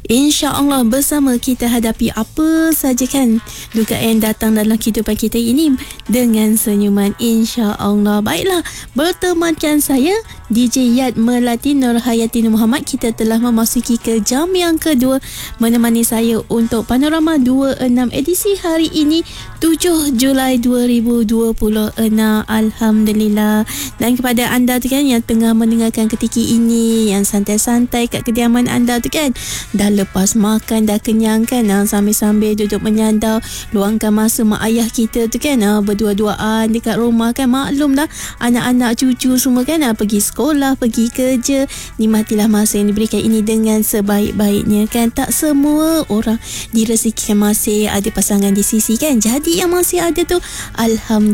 InsyaAllah bersama kita hadapi apa saja kan duka yang datang dalam kehidupan kita ini dengan senyuman, insyaAllah. Baiklah, bertemankan saya DJ Yad Melati Nurhayati Muhammad. Kita telah memasuki ke jam yang kedua, menemani saya untuk Panorama 26 edisi hari ini 7 Julai 2026. Alhamdulillah. Dan kepada anda tu kan yang tengah mendengarkan ketika ini, yang santai-santai kat kediaman anda tu kan, dah lepas makan, dah kenyang kan, sambil-sambil duduk menyandar, luangkan masa mak ayah kita tu kan, berdua-duaan dekat rumah kan. Maklum dah, anak-anak cucu semua kan pergi sekolah, pergi kerja. Nikmatilah masa yang diberikan ini dengan sebaik-baiknya kan. Tak semua orang direzekikan masih ada pasangan di sisi kan. Jadi yang masih ada tu, alhamdulillah,